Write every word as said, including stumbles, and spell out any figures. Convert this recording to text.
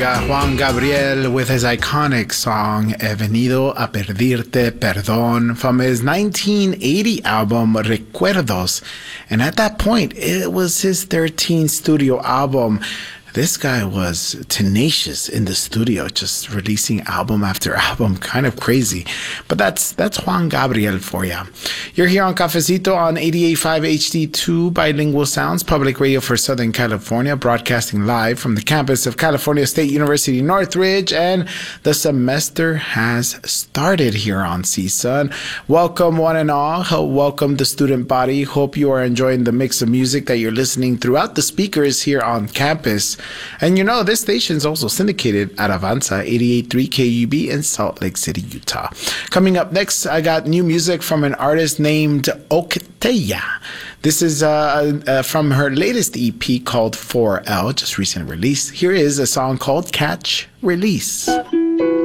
got Juan Gabriel with his iconic song He venido a pedirte perdón from his nineteen eighty album Recuerdos. And at that point, it was his thirteenth studio album. This guy was tenacious in the studio, just releasing album after album, kind of crazy. But that's that's Juan Gabriel for you. You're here on Cafecito on eighty-eight point five H D two Bilingual Sounds, public radio for Southern California, broadcasting live from the campus of California State University, Northridge, and the semester has started here on C S U N. Welcome one and all. Welcome the student body. Hope you are enjoying the mix of music that you're listening throughout the speakers here on campus. And you know, this station is also syndicated at Avanza eighty-eight point three K U B in Salt Lake City, Utah. Coming up next, I got new music from an artist named Octella. This is uh, uh, from her latest E P called four L, just recently released. Here is a song called Catch Release.